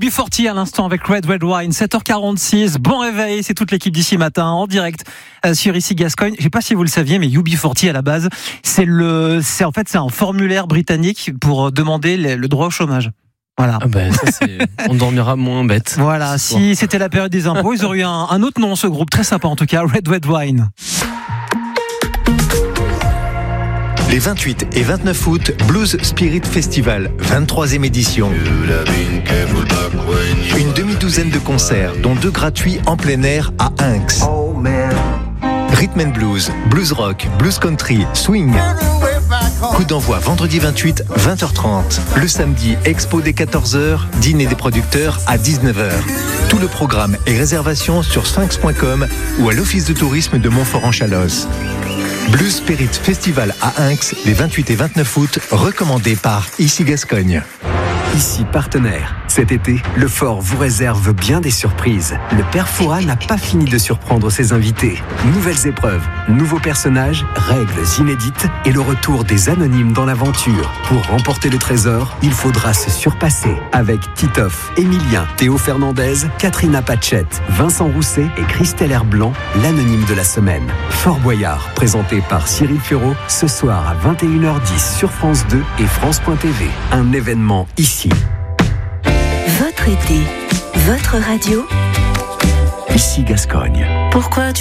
UB40 à l'instant avec Red Wine, 7h46. Bon réveil, c'est toute l'équipe d'ici matin en direct sur ici Gascogne. Je sais pas si vous le saviez, mais UB40 à la base, c'est un formulaire britannique pour demander le droit au chômage. Voilà. Ah ben, on dormira moins bête. Voilà, si c'était la période des impôts, ils auraient eu un autre nom, ce groupe très sympa en tout cas, Red Wine. Les 28 et 29 août, Blues Spirit Festival, 23e édition. Une demi-douzaine de concerts, dont 2 gratuits en plein air à Inx. Rhythm and blues, blues rock, blues country, swing. Coup d'envoi vendredi 28, 20h30. Le samedi, expo dès 14h, dîner des producteurs à 19h. Tout le programme et réservations sur sphinx.com ou à l'office de tourisme de Montfort-en-Chalosse. Blues Spirit Festival à Inx, les 28 et 29 août, recommandé par Ici Gascogne. Ici partenaire. Cet été, le Fort vous réserve bien des surprises. Le Père Fouras n'a pas fini de surprendre ses invités. Nouvelles épreuves, nouveaux personnages, règles inédites et le retour des anonymes dans l'aventure. Pour remporter le trésor, il faudra se surpasser. Avec Titoff, Emilien, Théo Fernandez, Katrina Pachette, Vincent Rousset et Christelle Herblanc, l'anonyme de la semaine. Fort Boyard, présenté par Cyril Furot, ce soir à 21h10 sur France 2 et France.tv. Un événement ici. Votre été, votre radio. Ici Gascogne. Pourquoi tu